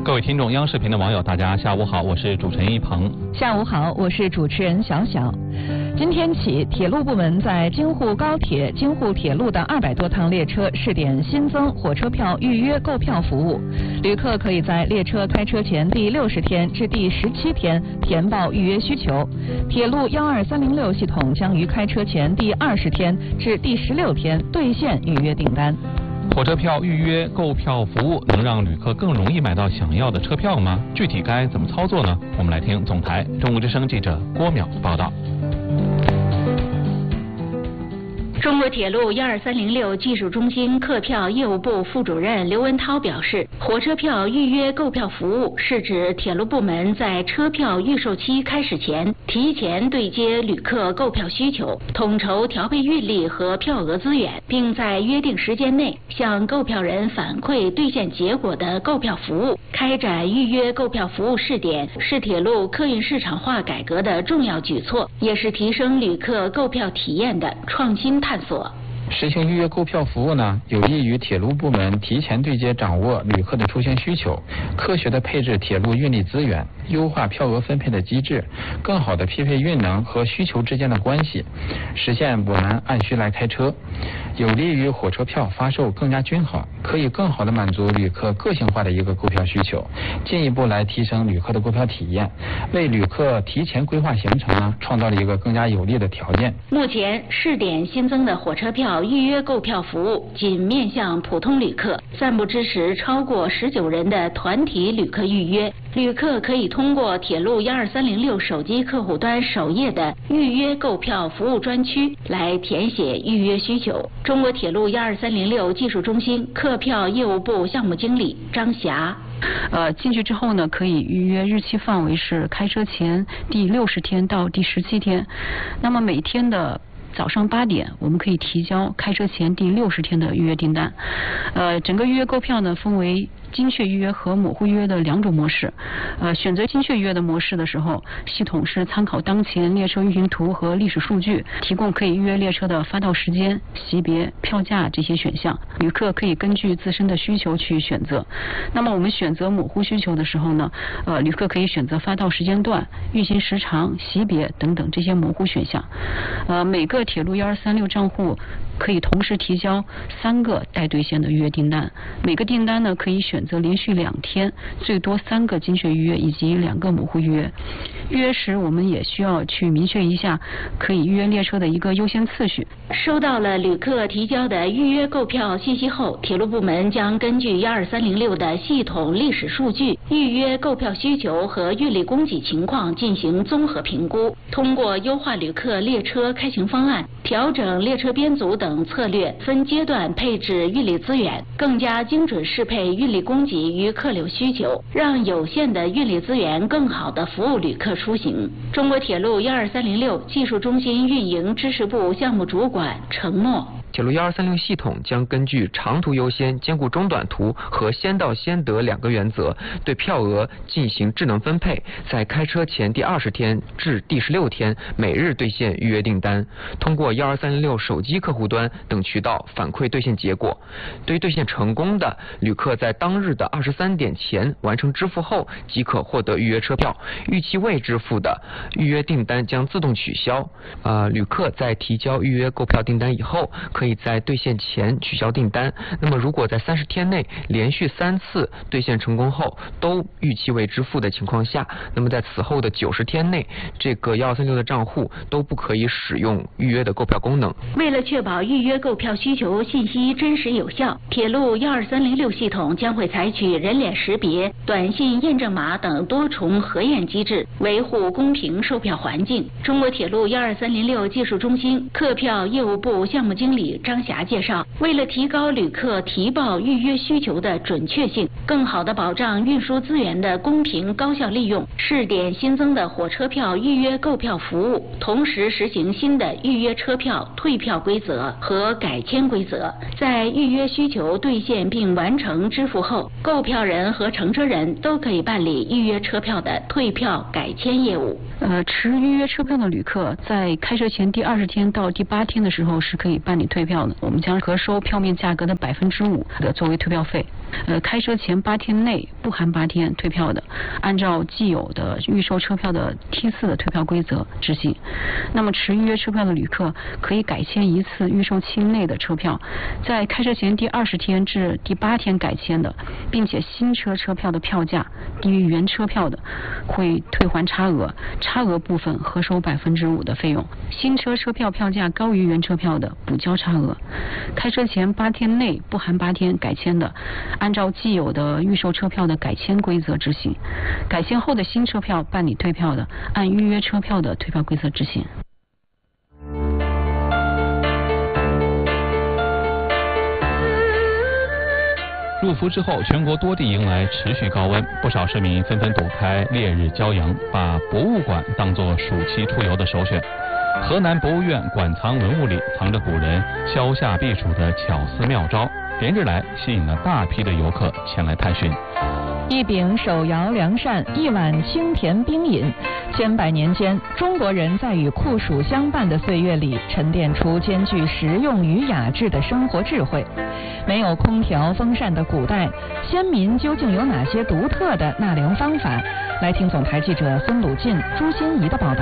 各位听众，央视频的网友，大家下午好，我是主持人一鹏。 下午好，我是主持人小小。今天起，铁路部门在京沪高铁、京沪铁路的200多趟列车试点新增火车票预约购票服务，旅客可以在列车开车前第60天至第17天填报预约需求。铁路12306系统将于开车前第20天至第16天兑现预约订单。 火车票预约购票服务能让旅客更容易买到想要的车票吗？具体该怎么操作呢？我们来听总台中国之声记者郭淼报道。 中国铁路12306技术中心客票业务部副主任刘文涛表示，火车票预约购票服务是指铁路部门在车票预售期开始前，提前对接旅客购票需求，统筹调配运力和票额资源，并在约定时间内向购票人反馈兑现结果的购票服务。开展预约购票服务试点是铁路客运市场化改革的重要举措，也是提升旅客购票体验的创新探索。 实行预约购票服务呢，有利于铁路部门提前对接掌握旅客的出行需求，科学的配置铁路运力资源，优化票额分配的机制，更好的匹配运能和需求之间的关系，实现我们按需来开车，有利于火车票发售更加均衡，可以更好的满足旅客个性化的一个购票需求，进一步来提升旅客的购票体验，为旅客提前规划行程呢创造了一个更加有利的条件。 目前试点新增的火车票预约购票服务仅面向普通旅客，暂不支持超过19人的团体旅客预约。旅客可以通过铁路12306手机客户端首页的预约购票服务专区来填写预约需求。中国铁路12306技术中心客票业务部项目经理张霞。 进去之后呢，可以预约日期范围是开车前第60天到第17天。那么每天的早上8点，我们可以提交开车前第60天的预约订单。整个预约购票呢，分为精确预约和模糊预约的2种模式。选择精确预约的模式的时候，系统是参考当前列车运行图和历史数据，提供可以预约列车的发到时间、席别、票价这些选项，旅客可以根据自身的需求去选择。那么我们选择模糊需求的时候呢，旅客可以选择发到时间段、运行时长、席别等等这些模糊选项。每个铁路12306账户可以同时提交3个待兑现的预约订单，每个订单呢可以选择连续2天，最多3个精确预约以及2个模糊预约。预约时我们也需要去明确一下可以预约列车的一个优先次序。 收到了旅客提交的预约购票信息后，铁路部门将根据12306的系统历史数据、预约购票需求和运力供给情况进行综合评估，通过优化旅客列车开行方案、调整列车编组等策略，分阶段配置运力资源，更加精准适配运力供给与客流需求，让有限的运力资源更好地服务旅客出行。中国铁路12306技术中心运营支持部项目主管程诺。 铁路12306系统将根据长途优先、兼顾中短途和先到先得2个原则，对票额进行智能分配，在开车前第20天至第16天每日兑现预约订单，通过12306手机客户端等渠道反馈兑现结果。对于兑现成功的旅客，在当日的23点前完成支付后，即可获得预约车票。逾期未支付的预约订单将自动取消。旅客在提交预约购票订单以后，可以在兑现前取消订单。那么如果在30天内连续3次兑现成功后都逾期未支付的情况下，那么在此后的90天内，这个1236的账户都不可以使用预约的购票功能。 为了确保预约购票需求信息真实有效，铁路12306系统将会采取人脸识别、短信验证码等多重核验机制，维护公平售票环境。中国铁路12306技术中心客票业务部项目经理张霞介绍，为了提高旅客提报预约需求的准确性，更好地保障运输资源的公平高效利用，试点新增的火车票预约购票服务，同时实行新的预约车票退票规则和改签规则。在预约需求兑现并完成支付后，购票人和乘车人都可以办理预约车票的退票改签业务。 持预约车票的旅客在开车前第20天到第8天的时候是可以办理退票的，我们将核收票面价格的5%的作为退票费。 开车前8天内不含8天退票的，按照既有的预售车票的梯次的退票规则执行。那么持预约车票的旅客可以改签一次预售期内的车票，在开车前第20天至第8天改签的，并且新车票的票价低于原车票的，会退还差额，差额部分核收5%的费用。新车票票价高于原车票的，补交差额。开车前8天内不含8天改签的，按照既有的预售车票的改签规则执行；改签后的新车票办理退票的，按预约车票的退票规则执行。 入伏之后，全国多地迎来持续高温，不少市民纷纷躲开烈日骄阳，把博物馆当作暑期出游的首选。河南博物院馆藏文物里藏着古人消夏避暑的巧思妙招，连日来吸引了大批的游客前来探寻。 一柄手摇凉扇，一碗清甜冰饮，千百年间，中国人在与酷暑相伴的岁月里，沉淀出兼具实用与雅致的生活智慧。没有空调风扇的古代，先民究竟有哪些独特的纳凉方法？来听总台记者孙鲁进、朱欣怡的报道。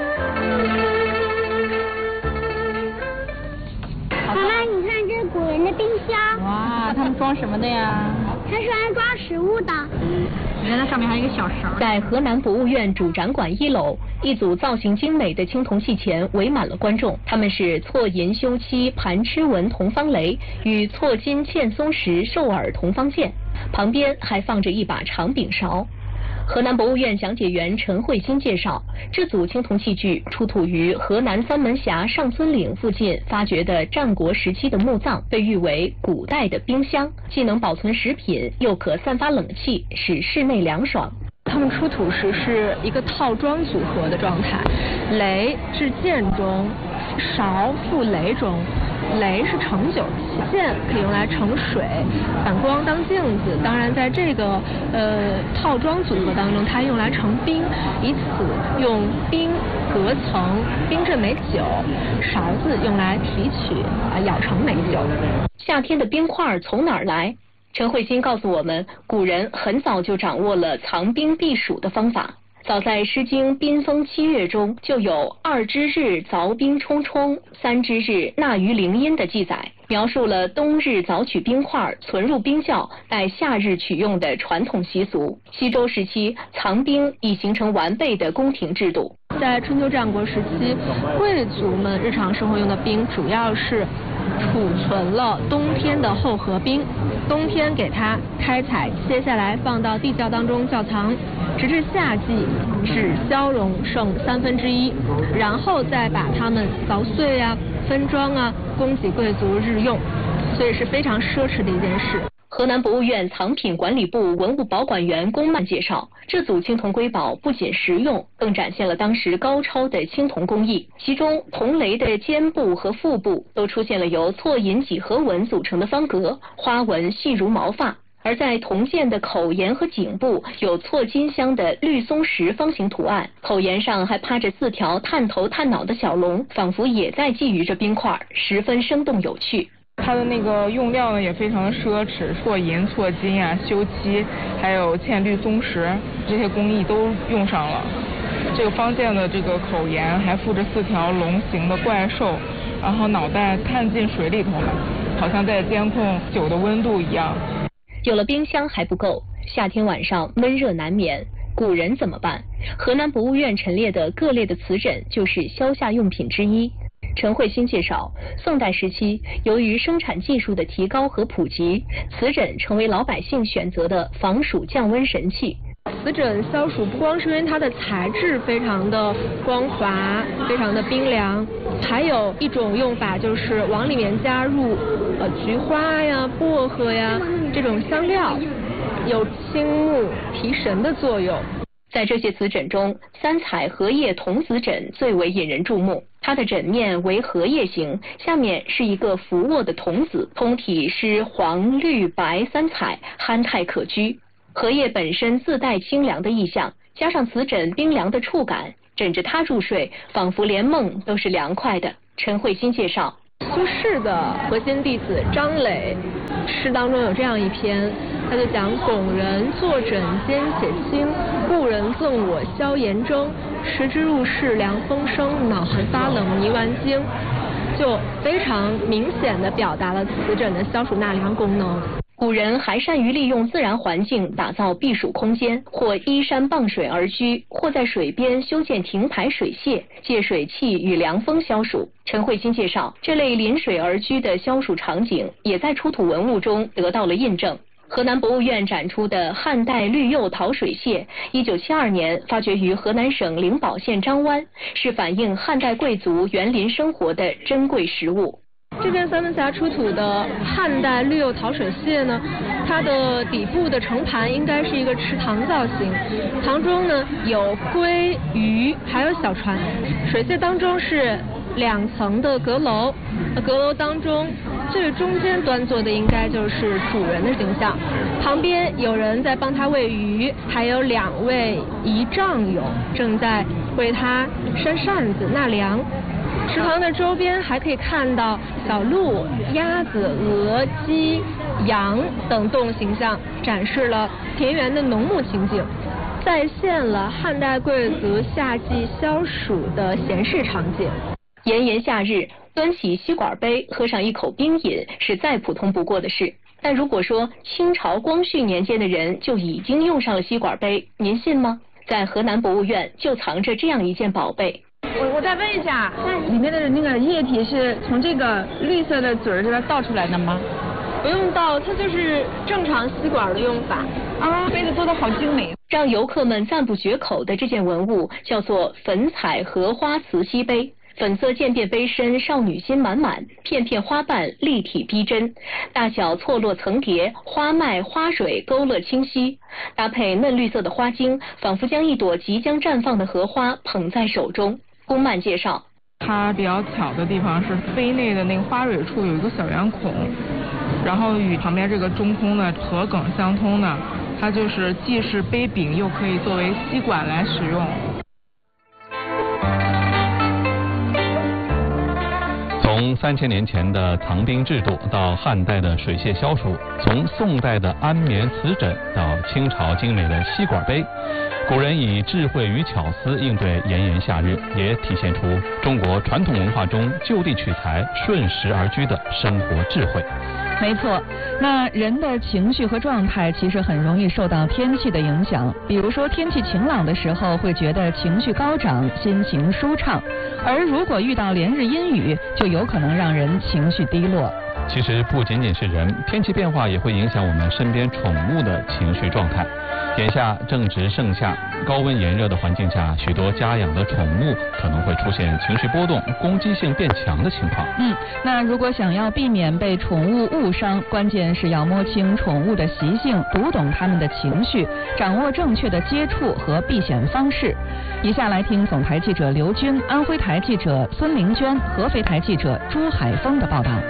妈妈，你看这是古人的冰箱。 哇，他们装什么的呀？ 它是来装食物的。 你看它上面还有一个小勺。 在河南博物院主展馆1楼，一组造型精美的青铜器前围满了观众。他们是错银修漆盘螭纹铜方雷与错金嵌松石兽耳铜方剑，旁边还放着一把长柄勺。河南博物院讲解员陈慧欣介绍，这组青铜器具出土于河南三门峡上孙岭附近发掘的战国时期的墓葬，被誉为古代的冰箱，既能保存食品，又可散发冷气，使室内凉爽。 他们出土时是一个套装组合的状态，雷置剑中，勺附雷中。雷是盛酒器，剑可以用来盛水，反光当镜子。当然，在这个套装组合当中，它用来盛冰，以此用冰隔层冰镇美酒，勺子用来提取舀成美酒。 夏天的冰块从哪儿来？陈慧欣告诉我们，古人很早就掌握了藏冰避暑的方法。早在《诗经·宾风7月》中就有2之日凿冰冲冲，3之日纳于陵阴的记载，描述了冬日凿取冰块存入冰窖，待夏日取用的传统习俗。西周时期，藏冰已形成完备的宫廷制度。 在春秋战国时期，贵族们日常生活用的冰主要是储存了冬天的厚荷冰，冬天给它开采切下来放到地窖当中窖藏，直至夏季只消融剩1/3，然后再把它们凿碎分装供给贵族日用，所以是非常奢侈的一件事。 河南博物院藏品管理部文物保管员龚曼介绍，这组青铜瑰宝不仅实用，更展现了当时高超的青铜工艺。其中铜雷的肩部和腹部都出现了由错银几何纹组成的方格，花纹细如毛发。而在铜剑的口沿和颈部有错金镶的绿松石方形图案，口沿上还趴着4条探头探脑的小龙，仿佛也在觊觎着冰块，十分生动有趣。 它的那个用料呢也非常的奢侈，错银、错金修漆，还有嵌绿松石，这些工艺都用上了。这个方剑的这个口沿还附着4条龙形的怪兽，然后脑袋探进水里头了，好像在监控酒的温度一样。 有了冰箱还不够，夏天晚上闷热难眠，古人怎么办？河南博物院陈列的各类的瓷枕就是消夏用品之一。陈慧欣介绍，宋代时期，由于生产技术的提高和普及，瓷枕成为老百姓选择的防暑降温神器。 瓷枕消暑不光是因为它的材质非常的光滑，非常的冰凉，还有一种用法就是往里面加入菊花薄荷这种香料，有清目提神的作用。 在这些瓷枕中，3彩荷叶铜瓷枕最为引人注目。它的枕面为荷叶形，下面是一个俯卧的童子，通体是黄、绿、白3彩，憨态可掬。荷叶本身自带清凉的意象，加上瓷枕冰凉的触感，枕着它入睡，仿佛连梦都是凉快的。陈慧欣介绍， 苏轼的核心弟子张磊诗当中有这样一篇，他就讲拱人坐枕间写清，故人赠我消炎蒸，时之入室凉风生，脑痕发冷迷顽经，就非常明显地表达了瓷枕的消暑纳凉功能。 古人还善于利用自然环境打造避暑空间，或依山傍水而居，或在水边修建亭台水榭，借水汽与凉风消暑。陈慧欣介绍，这类临水而居的消暑场景也在出土文物中得到了印证。河南博物院展出的汉代绿釉陶水榭，1972年发掘于河南省灵宝县张湾，是反映汉代贵族园林生活的珍贵实物。 这边三门峡出土的汉代绿釉陶水榭呢，它的底部的盛盘应该是一个池塘造型，塘中呢有龟、鱼，还有小船。水榭当中是2层的阁楼，阁楼当中最中间端坐的应该就是主人的形象，旁边有人在帮他喂鱼，还有2位仪仗友正在为他扇扇子纳凉。池塘的周边还可以看到小鹿、鸭子、鹅、鸡、羊等动物形象，展示了田园的农牧情景，再现了汉代贵族夏季消暑的闲适场景。 炎炎夏日，端起吸管杯喝上一口冰饮是再普通不过的事，但如果说清朝光绪年间的人就已经用上了吸管杯，您信吗？在河南博物院就藏着这样一件宝贝。 我再问一下，里面的那个液体是从这个绿色的嘴儿这边倒出来的吗？ 不用倒，它就是正常吸管的用法。 啊，杯子做得好精美。 让游客们赞不绝口的这件文物叫做粉彩荷花瓷吸杯。粉色渐变杯身，少女心满满，片片花瓣立体逼真，大小错落层叠，花脉花蕊勾勒清晰，搭配嫩绿色的花茎，仿佛将一朵即将绽放的荷花捧在手中。宫曼介绍， 它比较巧的地方是杯内的那个花蕊处有一个小圆孔，然后与旁边这个中空的荷梗相通的，它就是既是杯柄又可以作为吸管来使用。 从3000年前的藏冰制度到汉代的水榭消暑，从宋代的安眠瓷枕到清朝精美的吸管杯，古人以智慧与巧思应对炎炎夏日，也体现出中国传统文化中就地取材、顺时而居的生活智慧。 没错，那人的情绪和状态其实很容易受到天气的影响。比如说天气晴朗的时候，会觉得情绪高涨，心情舒畅；而如果遇到连日阴雨，就有可能让人情绪低落。 其实不仅仅是人，天气变化也会影响我们身边宠物的情绪状态。眼下正值盛夏，高温炎热的环境下，许多家养的宠物可能会出现情绪波动、攻击性变强的情况。 那如果想要避免被宠物误伤，关键是要摸清宠物的习性，读懂它们的情绪，掌握正确的接触和避险方式。以下来听总台记者刘军、安徽台记者孙明娟、合肥台记者朱海峰的报道。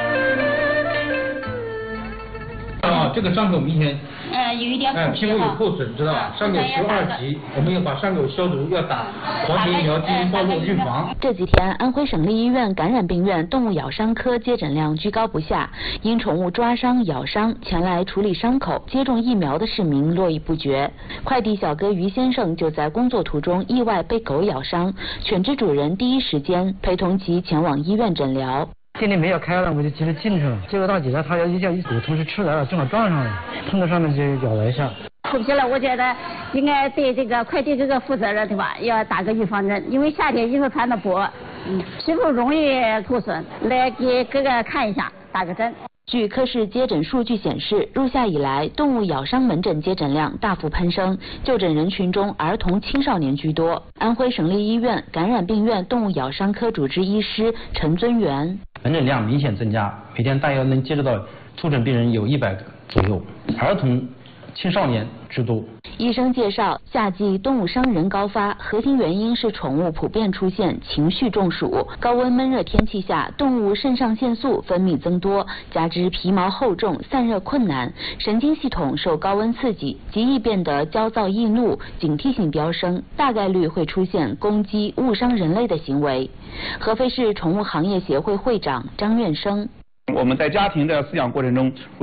这个伤口明显有一点皮肤有破损，知道吧？伤口12级，我们要把伤口消毒，要打黄皮疫苗进行暴露预防。 这几天，安徽省立医院感染病院动物咬伤科接诊量居高不下，因宠物抓伤、咬伤前来处理伤口、接种疫苗的市民络绎不绝。快递小哥于先生就在工作途中意外被狗咬伤，犬只主人第一时间陪同其前往医院诊疗。 店里没有开了，我就急着进去了。结果到底下，他一股同事吃来了，正好撞上了，碰到上面就咬了一下。 后期了，我觉得应该对这个快递这个负责任，对吧？要打个预防针，因为夏天衣服穿的薄，皮肤容易破损，来给哥哥看一下，打个针。 据科室接诊数据显示，入夏以来，动物咬伤门诊接诊量大幅攀升，就诊人群中儿童青少年居多。安徽省立医院感染病院动物咬伤科主治医师陈尊元， 门诊量明显增加，每天大约能接触到出诊病人有100个左右。儿童青少年之多。 医生介绍，夏季动物伤人高发，核心原因是宠物普遍出现情绪中暑。高温闷热天气下，动物肾上腺素分泌增多，加之皮毛厚重、散热困难，神经系统受高温刺激，极易变得焦躁易怒，警惕性飙升，大概率会出现攻击、误伤人类的行为。合肥市宠物行业协会会长张院生。 我们在家庭的饲养过程中，